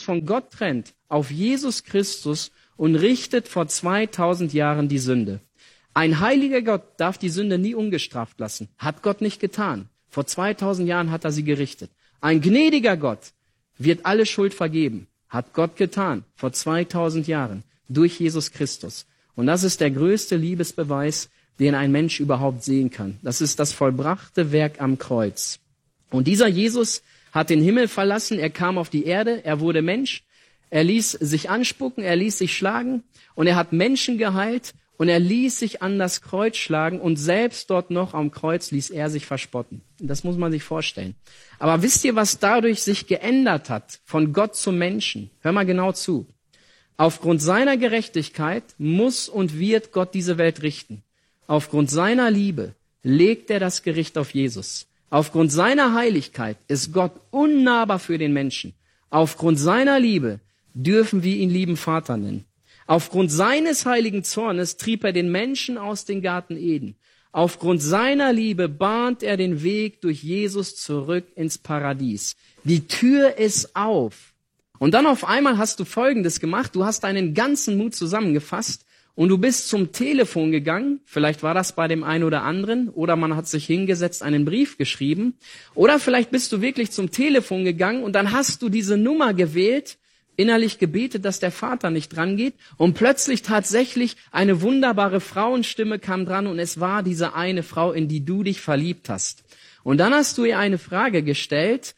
von Gott trennt, auf Jesus Christus und richtet vor 2000 Jahren die Sünde. Ein heiliger Gott darf die Sünde nie ungestraft lassen. Hat Gott nicht getan. Vor 2000 Jahren hat er sie gerichtet. Ein gnädiger Gott wird alle Schuld vergeben. Hat Gott getan. Vor 2000 Jahren. Durch Jesus Christus. Und das ist der größte Liebesbeweis, den ein Mensch überhaupt sehen kann. Das ist das vollbrachte Werk am Kreuz. Und dieser Jesus hat den Himmel verlassen. Er kam auf die Erde. Er wurde Mensch. Er ließ sich anspucken. Er ließ sich schlagen. Und er hat Menschen geheilt. Und er ließ sich an das Kreuz schlagen und selbst dort noch am Kreuz ließ er sich verspotten. Das muss man sich vorstellen. Aber wisst ihr, was dadurch sich geändert hat, von Gott zum Menschen? Hör mal genau zu. Aufgrund seiner Gerechtigkeit muss und wird Gott diese Welt richten. Aufgrund seiner Liebe legt er das Gericht auf Jesus. Aufgrund seiner Heiligkeit ist Gott unnahbar für den Menschen. Aufgrund seiner Liebe dürfen wir ihn lieben Vater nennen. Aufgrund seines heiligen Zornes trieb er den Menschen aus dem Garten Eden. Aufgrund seiner Liebe bahnt er den Weg durch Jesus zurück ins Paradies. Die Tür ist auf. Und dann auf einmal hast du Folgendes gemacht. Du hast deinen ganzen Mut zusammengefasst und du bist zum Telefon gegangen. Vielleicht war das bei dem einen oder anderen. Oder man hat sich hingesetzt, einen Brief geschrieben. Oder vielleicht bist du wirklich zum Telefon gegangen und dann hast du diese Nummer gewählt, innerlich gebetet, dass der Vater nicht dran geht und plötzlich tatsächlich eine wunderbare Frauenstimme kam dran und es war diese eine Frau, in die du dich verliebt hast. Und dann hast du ihr eine Frage gestellt,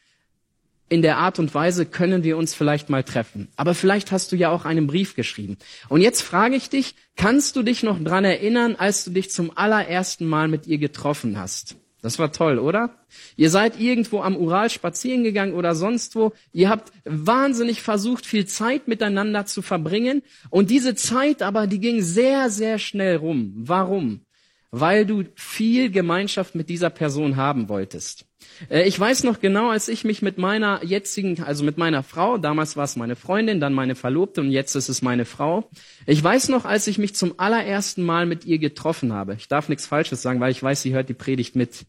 in der Art und Weise, können wir uns vielleicht mal treffen? Aber vielleicht hast du ja auch einen Brief geschrieben. Und jetzt frage ich dich, kannst du dich noch dran erinnern, als du dich zum allerersten Mal mit ihr getroffen hast? Das war toll, oder? Ihr seid irgendwo am Ural spazieren gegangen oder sonst wo. Ihr habt wahnsinnig versucht, viel Zeit miteinander zu verbringen. Und diese Zeit aber, die ging sehr, sehr schnell rum. Warum? Weil du viel Gemeinschaft mit dieser Person haben wolltest. Ich weiß noch genau, als ich mich mit meiner jetzigen, also mit meiner Frau, damals war es meine Freundin, dann meine Verlobte und jetzt ist es meine Frau. Ich weiß noch, als ich mich zum allerersten Mal mit ihr getroffen habe. Ich darf nichts Falsches sagen, weil ich weiß, sie hört die Predigt mit.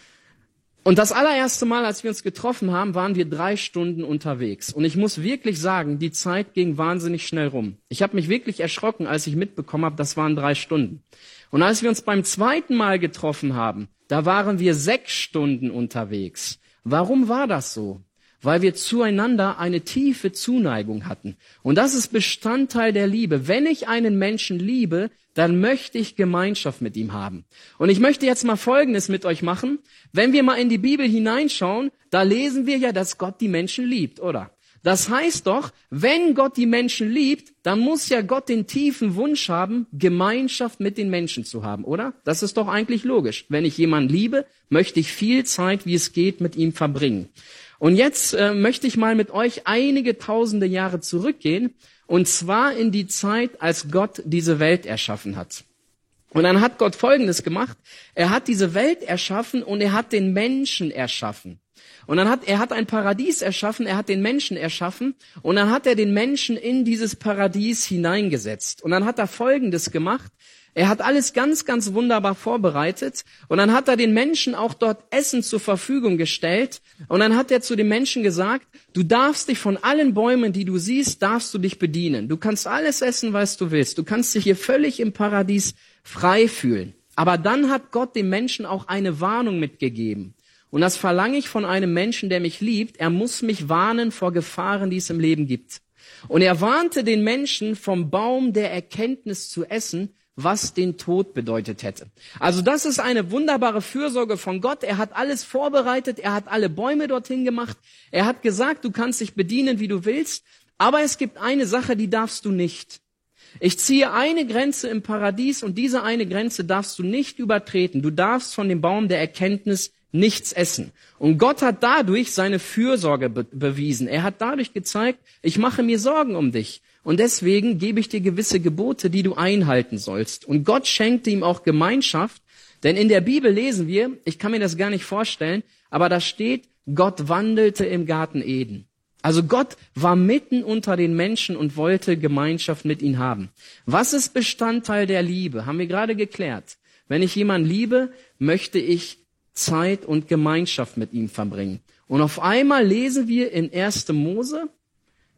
Und das allererste Mal, als wir uns getroffen haben, waren wir 3 Stunden unterwegs. Und ich muss wirklich sagen, die Zeit ging wahnsinnig schnell rum. Ich habe mich wirklich erschrocken, als ich mitbekommen habe, das waren 3 Stunden. Und als wir uns beim zweiten Mal getroffen haben, da waren wir 6 Stunden unterwegs. Warum war das so? Weil wir zueinander eine tiefe Zuneigung hatten. Und das ist Bestandteil der Liebe. Wenn ich einen Menschen liebe, dann möchte ich Gemeinschaft mit ihm haben. Und ich möchte jetzt mal Folgendes mit euch machen. Wenn wir mal in die Bibel hineinschauen, da lesen wir ja, dass Gott die Menschen liebt, oder? Das heißt doch, wenn Gott die Menschen liebt, dann muss ja Gott den tiefen Wunsch haben, Gemeinschaft mit den Menschen zu haben, oder? Das ist doch eigentlich logisch. Wenn ich jemanden liebe, möchte ich viel Zeit, wie es geht, mit ihm verbringen. Und jetzt möchte ich mal mit euch einige tausende Jahre zurückgehen, und zwar in die Zeit, als Gott diese Welt erschaffen hat. Und dann hat Gott Folgendes gemacht. Er hat diese Welt erschaffen und er hat den Menschen erschaffen. Und dann hat er ein Paradies erschaffen, er hat den Menschen erschaffen und dann hat er den Menschen in dieses Paradies hineingesetzt. Und dann hat er Folgendes gemacht. Er hat alles ganz, ganz wunderbar vorbereitet und dann hat er den Menschen auch dort Essen zur Verfügung gestellt und dann hat er zu den Menschen gesagt, du darfst dich von allen Bäumen, die du siehst, darfst du dich bedienen. Du kannst alles essen, was du willst. Du kannst dich hier völlig im Paradies frei fühlen. Aber dann hat Gott dem Menschen auch eine Warnung mitgegeben. Und das verlange ich von einem Menschen, der mich liebt. Er muss mich warnen vor Gefahren, die es im Leben gibt. Und er warnte den Menschen vom Baum der Erkenntnis zu essen, was den Tod bedeutet hätte. Also das ist eine wunderbare Fürsorge von Gott. Er hat alles vorbereitet, er hat alle Bäume dorthin gemacht. Er hat gesagt, du kannst dich bedienen, wie du willst. Aber es gibt eine Sache, die darfst du nicht. Ich ziehe eine Grenze im Paradies und diese eine Grenze darfst du nicht übertreten. Du darfst von dem Baum der Erkenntnis nichts essen. Und Gott hat dadurch seine Fürsorge bewiesen. Er hat dadurch gezeigt, ich mache mir Sorgen um dich. Und deswegen gebe ich dir gewisse Gebote, die du einhalten sollst. Und Gott schenkte ihm auch Gemeinschaft. Denn in der Bibel lesen wir, ich kann mir das gar nicht vorstellen, aber da steht, Gott wandelte im Garten Eden. Also Gott war mitten unter den Menschen und wollte Gemeinschaft mit ihnen haben. Was ist Bestandteil der Liebe? Haben wir gerade geklärt. Wenn ich jemanden liebe, möchte ich Zeit und Gemeinschaft mit ihm verbringen. Und auf einmal lesen wir in 1. Mose,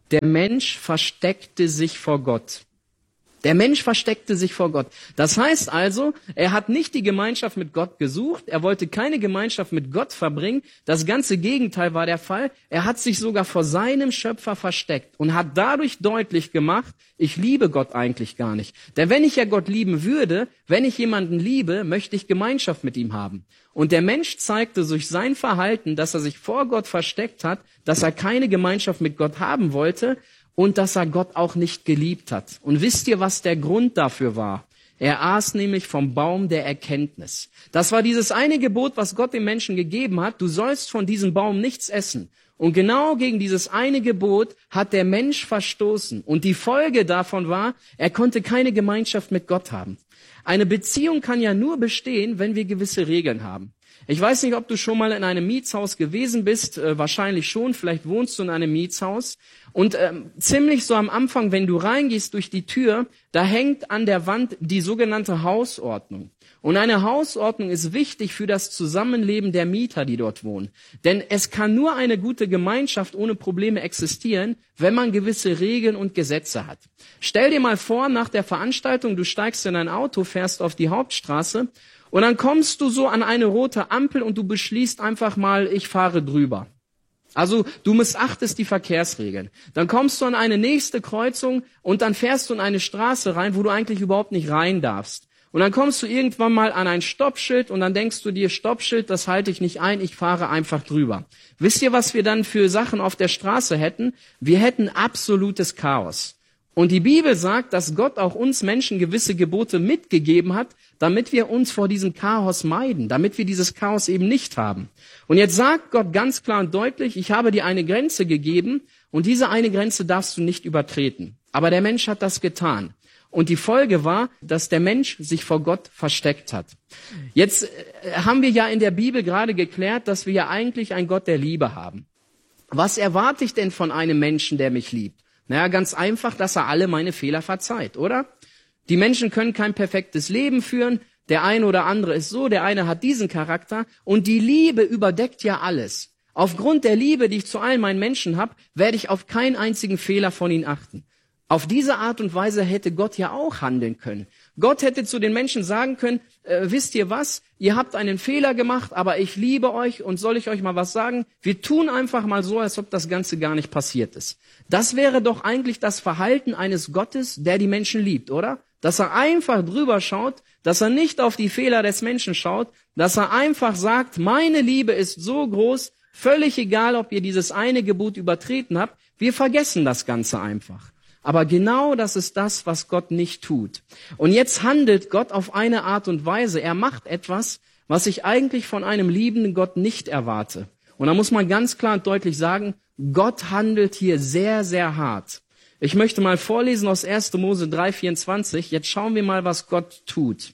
der Mensch versteckte sich vor Gott. Der Mensch versteckte sich vor Gott. Das heißt also, er hat nicht die Gemeinschaft mit Gott gesucht, er wollte keine Gemeinschaft mit Gott verbringen. Das ganze Gegenteil war der Fall. Er hat sich sogar vor seinem Schöpfer versteckt und hat dadurch deutlich gemacht, ich liebe Gott eigentlich gar nicht. Denn wenn ich ja Gott lieben würde, wenn ich jemanden liebe, möchte ich Gemeinschaft mit ihm haben. Und der Mensch zeigte durch sein Verhalten, dass er sich vor Gott versteckt hat, dass er keine Gemeinschaft mit Gott haben wollte, und dass er Gott auch nicht geliebt hat. Und wisst ihr, was der Grund dafür war? Er aß nämlich vom Baum der Erkenntnis. Das war dieses eine Gebot, was Gott dem Menschen gegeben hat. Du sollst von diesem Baum nichts essen. Und genau gegen dieses eine Gebot hat der Mensch verstoßen. Und die Folge davon war, er konnte keine Gemeinschaft mit Gott haben. Eine Beziehung kann ja nur bestehen, wenn wir gewisse Regeln haben. Ich weiß nicht, ob du schon mal in einem Mietshaus gewesen bist, wahrscheinlich schon, vielleicht wohnst du in einem Mietshaus. Und ziemlich so am Anfang, wenn du reingehst durch die Tür, da hängt an der Wand die sogenannte Hausordnung. Und eine Hausordnung ist wichtig für das Zusammenleben der Mieter, die dort wohnen. Denn es kann nur eine gute Gemeinschaft ohne Probleme existieren, wenn man gewisse Regeln und Gesetze hat. Stell dir mal vor, nach der Veranstaltung, du steigst in ein Auto, fährst auf die Hauptstraße und dann kommst du so an eine rote Ampel und du beschließt einfach mal, ich fahre drüber. Also du missachtest die Verkehrsregeln. Dann kommst du an eine nächste Kreuzung und dann fährst du in eine Straße rein, wo du eigentlich überhaupt nicht rein darfst. Und dann kommst du irgendwann mal an ein Stoppschild und dann denkst du dir, Stoppschild, das halte ich nicht ein, ich fahre einfach drüber. Wisst ihr, was wir dann für Sachen auf der Straße hätten? Wir hätten absolutes Chaos. Und die Bibel sagt, dass Gott auch uns Menschen gewisse Gebote mitgegeben hat, damit wir uns vor diesem Chaos meiden, damit wir dieses Chaos eben nicht haben. Und jetzt sagt Gott ganz klar und deutlich, ich habe dir eine Grenze gegeben und diese eine Grenze darfst du nicht übertreten. Aber der Mensch hat das getan. Und die Folge war, dass der Mensch sich vor Gott versteckt hat. Jetzt haben wir ja in der Bibel gerade geklärt, dass wir ja eigentlich einen Gott der Liebe haben. Was erwarte ich denn von einem Menschen, der mich liebt? Naja, ganz einfach, dass er alle meine Fehler verzeiht, oder? Die Menschen können kein perfektes Leben führen. Der eine oder andere ist so, der eine hat diesen Charakter. Und die Liebe überdeckt ja alles. Aufgrund der Liebe, die ich zu allen meinen Menschen habe, werde ich auf keinen einzigen Fehler von ihnen achten. Auf diese Art und Weise hätte Gott ja auch handeln können. Gott hätte zu den Menschen sagen können, wisst ihr was, ihr habt einen Fehler gemacht, aber ich liebe euch und soll ich euch mal was sagen? Wir tun einfach mal so, als ob das Ganze gar nicht passiert ist. Das wäre doch eigentlich das Verhalten eines Gottes, der die Menschen liebt, oder? Dass er einfach drüber schaut, dass er nicht auf die Fehler des Menschen schaut, dass er einfach sagt, meine Liebe ist so groß, völlig egal, ob ihr dieses eine Gebot übertreten habt, wir vergessen das Ganze einfach. Aber genau das ist das, was Gott nicht tut. Und jetzt handelt Gott auf eine Art und Weise. Er macht etwas, was ich eigentlich von einem liebenden Gott nicht erwarte. Und da muss man ganz klar und deutlich sagen, Gott handelt hier sehr, sehr hart. Ich möchte mal vorlesen aus 1. Mose 3,24. Jetzt schauen wir mal, was Gott tut.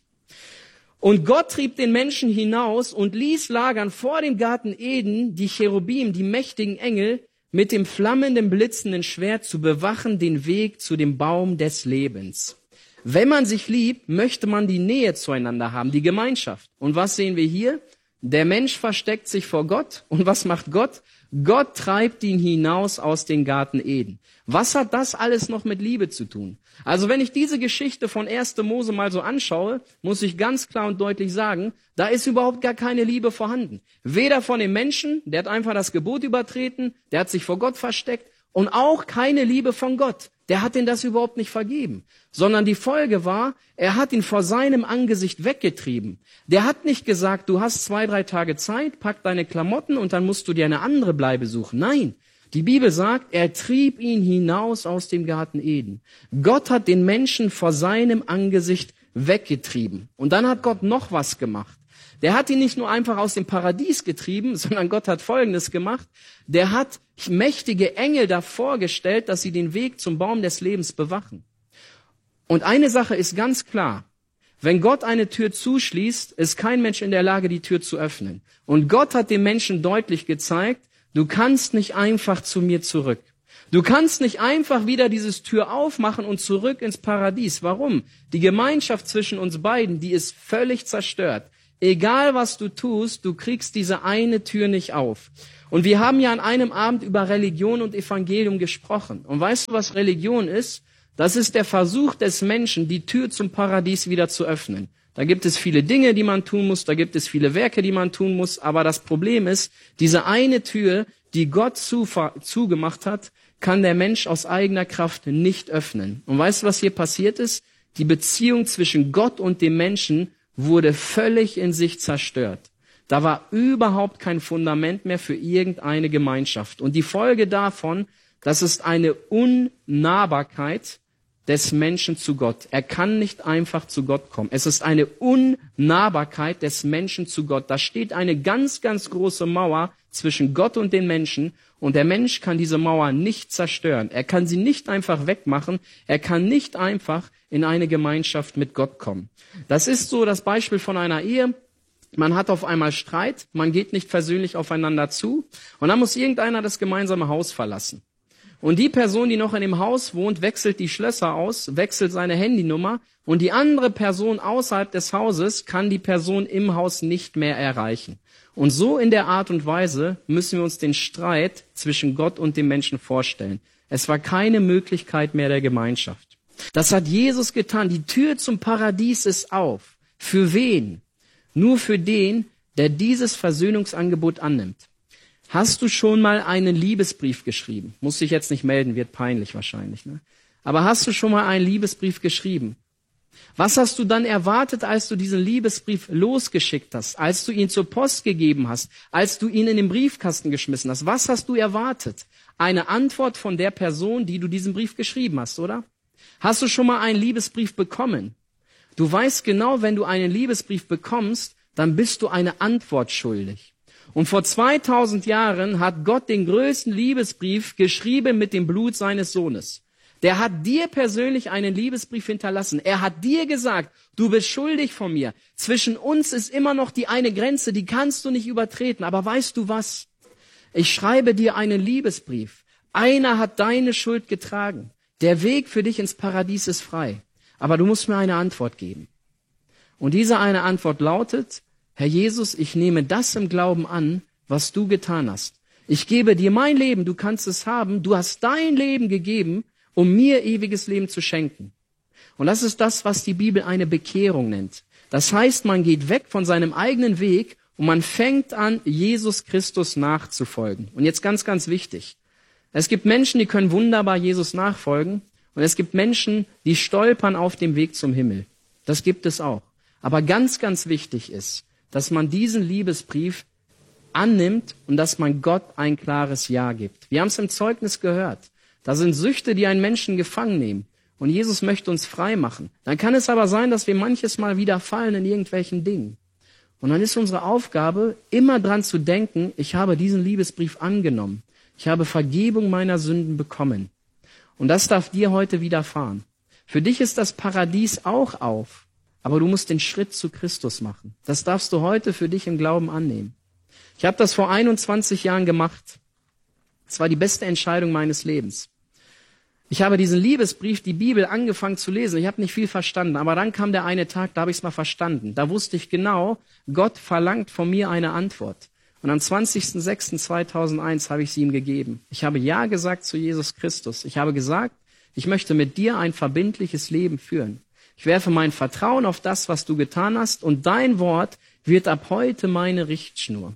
Und Gott trieb den Menschen hinaus und ließ lagern vor dem Garten Eden die Cherubim, die mächtigen Engel, mit dem flammenden, blitzenden Schwert zu bewachen den Weg zu dem Baum des Lebens. Wenn man sich liebt, möchte man die Nähe zueinander haben, die Gemeinschaft. Und was sehen wir hier? Der Mensch versteckt sich vor Gott. Und was macht Gott? Gott treibt ihn hinaus aus dem Garten Eden. Was hat das alles noch mit Liebe zu tun? Also wenn ich diese Geschichte von 1. Mose mal so anschaue, muss ich ganz klar und deutlich sagen, da ist überhaupt gar keine Liebe vorhanden. Weder von dem Menschen, der hat einfach das Gebot übertreten, der hat sich vor Gott versteckt, und auch keine Liebe von Gott. Der hat ihn das überhaupt nicht vergeben. Sondern die Folge war, er hat ihn vor seinem Angesicht weggetrieben. Der hat nicht gesagt, du hast 2-3 Tage Zeit, pack deine Klamotten und dann musst du dir eine andere Bleibe suchen. Nein, die Bibel sagt, er trieb ihn hinaus aus dem Garten Eden. Gott hat den Menschen vor seinem Angesicht weggetrieben. Und dann hat Gott noch was gemacht. Der hat ihn nicht nur einfach aus dem Paradies getrieben, sondern Gott hat Folgendes gemacht. Der hat mächtige Engel davor gestellt, dass sie den Weg zum Baum des Lebens bewachen. Und eine Sache ist ganz klar. Wenn Gott eine Tür zuschließt, ist kein Mensch in der Lage, die Tür zu öffnen. Und Gott hat dem Menschen deutlich gezeigt, du kannst nicht einfach zu mir zurück. Du kannst nicht einfach wieder dieses Tür aufmachen und zurück ins Paradies. Warum? Die Gemeinschaft zwischen uns beiden, die ist völlig zerstört. Egal was du tust, du kriegst diese eine Tür nicht auf. Und wir haben ja an einem Abend über Religion und Evangelium gesprochen. Und weißt du, was Religion ist? Das ist der Versuch des Menschen, die Tür zum Paradies wieder zu öffnen. Da gibt es viele Dinge, die man tun muss, da gibt es viele Werke, die man tun muss. Aber das Problem ist, diese eine Tür, die Gott zugemacht hat, kann der Mensch aus eigener Kraft nicht öffnen. Und weißt du, was hier passiert ist? Die Beziehung zwischen Gott und dem Menschen wurde völlig in sich zerstört. Da war überhaupt kein Fundament mehr für irgendeine Gemeinschaft. Und die Folge davon, das ist eine Unnahbarkeit des Menschen zu Gott. Er kann nicht einfach zu Gott kommen. Es ist eine Unnahbarkeit des Menschen zu Gott. Da steht eine ganz, ganz große Mauer zwischen Gott und den Menschen. Und der Mensch kann diese Mauer nicht zerstören. Er kann sie nicht einfach wegmachen. Er kann nicht einfach in eine Gemeinschaft mit Gott kommen. Das ist so das Beispiel von einer Ehe. Man hat auf einmal Streit, man geht nicht versöhnlich aufeinander zu und dann muss irgendeiner das gemeinsame Haus verlassen. Und die Person, die noch in dem Haus wohnt, wechselt die Schlösser aus, wechselt seine Handynummer und die andere Person außerhalb des Hauses kann die Person im Haus nicht mehr erreichen. Und so in der Art und Weise müssen wir uns den Streit zwischen Gott und dem Menschen vorstellen. Es war keine Möglichkeit mehr der Gemeinschaft. Das hat Jesus getan. Die Tür zum Paradies ist auf. Für wen? Nur für den, der dieses Versöhnungsangebot annimmt. Hast du schon mal einen Liebesbrief geschrieben? Muss dich jetzt nicht melden, wird peinlich wahrscheinlich. Ne? Aber hast du schon mal einen Liebesbrief geschrieben? Was hast du dann erwartet, als du diesen Liebesbrief losgeschickt hast, als du ihn zur Post gegeben hast, als du ihn in den Briefkasten geschmissen hast? Was hast du erwartet? Eine Antwort von der Person, die du diesen Brief geschrieben hast, oder? Hast du schon mal einen Liebesbrief bekommen? Du weißt genau, wenn du einen Liebesbrief bekommst, dann bist du eine Antwort schuldig. Und vor 2000 Jahren hat Gott den größten Liebesbrief geschrieben mit dem Blut seines Sohnes. Der hat dir persönlich einen Liebesbrief hinterlassen. Er hat dir gesagt, du bist schuldig von mir. Zwischen uns ist immer noch die eine Grenze, die kannst du nicht übertreten. Aber weißt du was? Ich schreibe dir einen Liebesbrief. Einer hat deine Schuld getragen. Der Weg für dich ins Paradies ist frei. Aber du musst mir eine Antwort geben. Und diese eine Antwort lautet, Herr Jesus, ich nehme das im Glauben an, was du getan hast. Ich gebe dir mein Leben, du kannst es haben. Du hast dein Leben gegeben, um mir ewiges Leben zu schenken. Und das ist das, was die Bibel eine Bekehrung nennt. Das heißt, man geht weg von seinem eigenen Weg und man fängt an, Jesus Christus nachzufolgen. Und jetzt ganz, ganz wichtig. Es gibt Menschen, die können wunderbar Jesus nachfolgen. Und es gibt Menschen, die stolpern auf dem Weg zum Himmel. Das gibt es auch. Aber ganz, ganz wichtig ist, dass man diesen Liebesbrief annimmt und dass man Gott ein klares Ja gibt. Wir haben es im Zeugnis gehört. Da sind Süchte, die einen Menschen gefangen nehmen. Und Jesus möchte uns frei machen. Dann kann es aber sein, dass wir manches Mal wieder fallen in irgendwelchen Dingen. Und dann ist unsere Aufgabe, immer dran zu denken, ich habe diesen Liebesbrief angenommen. Ich habe Vergebung meiner Sünden bekommen. Und das darf dir heute widerfahren. Für dich ist das Paradies auch auf, aber du musst den Schritt zu Christus machen. Das darfst du heute für dich im Glauben annehmen. Ich habe das vor 21 Jahren gemacht. Es war die beste Entscheidung meines Lebens. Ich habe diesen Liebesbrief, die Bibel, angefangen zu lesen. Ich habe nicht viel verstanden, aber dann kam der eine Tag, da habe ich es mal verstanden. Da wusste ich genau, Gott verlangt von mir eine Antwort. Und am 20.06.2001 habe ich sie ihm gegeben. Ich habe Ja gesagt zu Jesus Christus. Ich habe gesagt, ich möchte mit dir ein verbindliches Leben führen. Ich werfe mein Vertrauen auf das, was du getan hast, und dein Wort wird ab heute meine Richtschnur.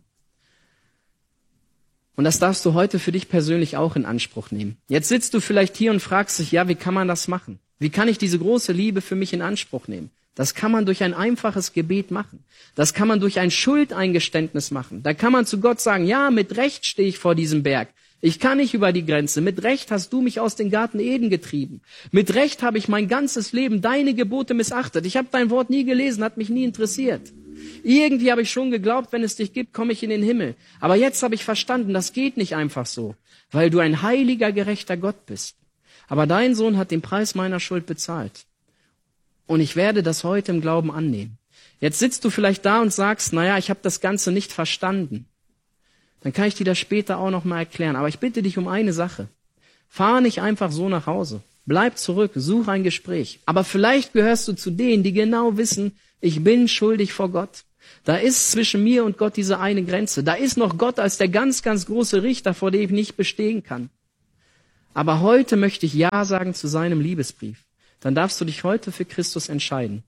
Und das darfst du heute für dich persönlich auch in Anspruch nehmen. Jetzt sitzt du vielleicht hier und fragst dich, ja, wie kann man das machen? Wie kann ich diese große Liebe für mich in Anspruch nehmen? Das kann man durch ein einfaches Gebet machen. Das kann man durch ein Schuldeingeständnis machen. Da kann man zu Gott sagen, ja, mit Recht stehe ich vor diesem Berg. Ich kann nicht über die Grenze. Mit Recht hast du mich aus dem Garten Eden getrieben. Mit Recht habe ich mein ganzes Leben deine Gebote missachtet. Ich habe dein Wort nie gelesen, hat mich nie interessiert. Irgendwie habe ich schon geglaubt, wenn es dich gibt, komme ich in den Himmel. Aber jetzt habe ich verstanden, das geht nicht einfach so, weil du ein heiliger, gerechter Gott bist. Aber dein Sohn hat den Preis meiner Schuld bezahlt. Und ich werde das heute im Glauben annehmen. Jetzt sitzt du vielleicht da und sagst, naja, ich habe das Ganze nicht verstanden. Dann kann ich dir das später auch noch mal erklären. Aber ich bitte dich um eine Sache. Fahr nicht einfach so nach Hause. Bleib zurück, such ein Gespräch. Aber vielleicht gehörst du zu denen, die genau wissen, ich bin schuldig vor Gott. Da ist zwischen mir und Gott diese eine Grenze. Da ist noch Gott als der ganz, ganz große Richter, vor dem ich nicht bestehen kann. Aber heute möchte ich Ja sagen zu seinem Liebesbrief. Dann darfst du dich heute für Christus entscheiden.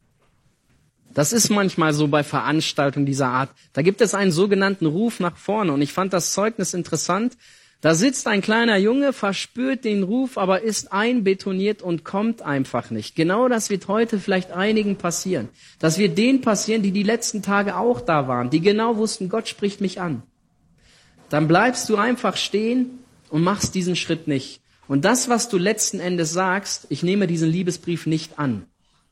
Das ist manchmal so bei Veranstaltungen dieser Art. Da gibt es einen sogenannten Ruf nach vorne. Und ich fand das Zeugnis interessant. Da sitzt ein kleiner Junge, verspürt den Ruf, aber ist einbetoniert und kommt einfach nicht. Genau das wird heute vielleicht einigen passieren. Das wird denen passieren, die letzten Tage auch da waren, die genau wussten, Gott spricht mich an. Dann bleibst du einfach stehen und machst diesen Schritt nicht. Und das, was du letzten Endes sagst, ich nehme diesen Liebesbrief nicht an.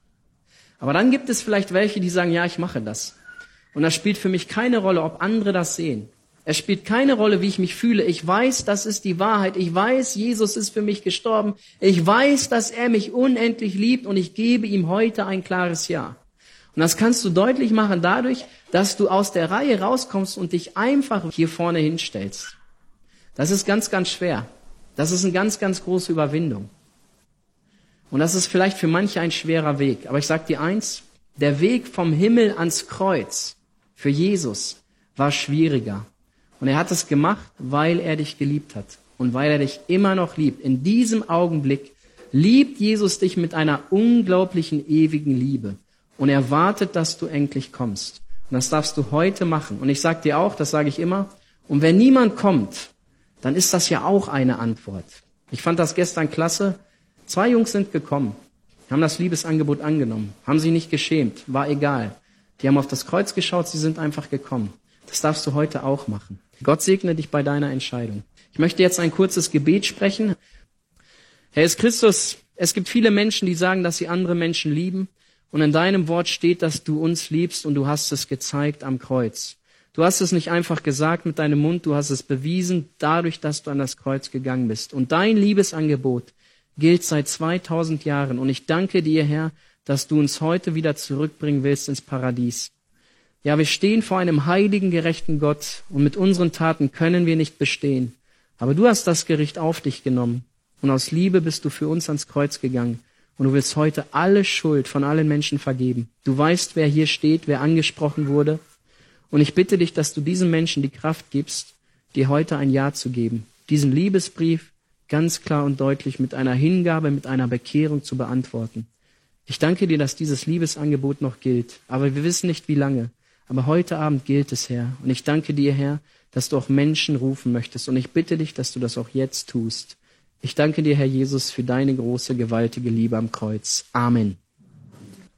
Aber dann gibt es vielleicht welche, die sagen, ja, ich mache das. Und das spielt für mich keine Rolle, ob andere das sehen. Es spielt keine Rolle, wie ich mich fühle. Ich weiß, das ist die Wahrheit. Ich weiß, Jesus ist für mich gestorben. Ich weiß, dass er mich unendlich liebt und ich gebe ihm heute ein klares Ja. Und das kannst du deutlich machen dadurch, dass du aus der Reihe rauskommst und dich einfach hier vorne hinstellst. Das ist ganz, ganz schwer. Das ist eine ganz, ganz große Überwindung. Und das ist vielleicht für manche ein schwerer Weg. Aber ich sage dir eins, der Weg vom Himmel ans Kreuz für Jesus war schwieriger. Und er hat es gemacht, weil er dich geliebt hat und weil er dich immer noch liebt. In diesem Augenblick liebt Jesus dich mit einer unglaublichen, ewigen Liebe. Und er wartet, dass du endlich kommst. Und das darfst du heute machen. Und ich sage dir auch, das sage ich immer, und wenn niemand kommt, dann ist das ja auch eine Antwort. Ich fand das gestern klasse. 2 Jungs sind gekommen, haben das Liebesangebot angenommen, haben sich nicht geschämt, war egal. Die haben auf das Kreuz geschaut, sie sind einfach gekommen. Das darfst du heute auch machen. Gott segne dich bei deiner Entscheidung. Ich möchte jetzt ein kurzes Gebet sprechen. Herr Jesus Christus, es gibt viele Menschen, die sagen, dass sie andere Menschen lieben. Und in deinem Wort steht, dass du uns liebst und du hast es gezeigt am Kreuz. Du hast es nicht einfach gesagt mit deinem Mund, du hast es bewiesen dadurch, dass du an das Kreuz gegangen bist. Und dein Liebesangebot gilt seit 2000 Jahren. Und ich danke dir, Herr, dass du uns heute wieder zurückbringen willst ins Paradies. Ja, wir stehen vor einem heiligen, gerechten Gott und mit unseren Taten können wir nicht bestehen. Aber du hast das Gericht auf dich genommen und aus Liebe bist du für uns ans Kreuz gegangen. Und du willst heute alle Schuld von allen Menschen vergeben. Du weißt, wer hier steht, wer angesprochen wurde. Und ich bitte dich, dass du diesen Menschen die Kraft gibst, dir heute ein Ja zu geben. Diesen Liebesbrief ganz klar und deutlich mit einer Hingabe, mit einer Bekehrung zu beantworten. Ich danke dir, dass dieses Liebesangebot noch gilt. Aber wir wissen nicht, wie lange. Aber heute Abend gilt es, Herr. Und ich danke dir, Herr, dass du auch Menschen rufen möchtest. Und ich bitte dich, dass du das auch jetzt tust. Ich danke dir, Herr Jesus, für deine große, gewaltige Liebe am Kreuz. Amen.